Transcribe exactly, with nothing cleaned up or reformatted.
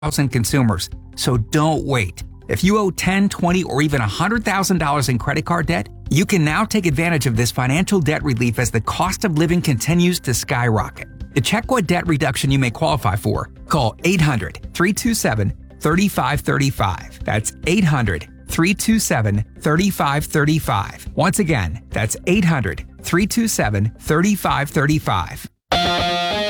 thousand consumers. So don't wait. If you owe ten, twenty, or even one hundred thousand dollars in credit card debt, you can now take advantage of this financial debt relief as the cost of living continues to skyrocket. To check what debt reduction you may qualify for, call eight hundred, three two seven, three five three five. That's eight hundred, three two seven, three five three five. Once again, that's eight hundred, three two seven, three five three five.